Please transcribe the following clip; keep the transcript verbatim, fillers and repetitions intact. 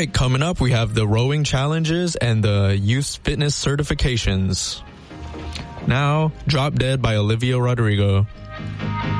right, coming up, we have the rowing challenges and the youth fitness certifications. Now, Drop Dead by Olivia Rodrigo.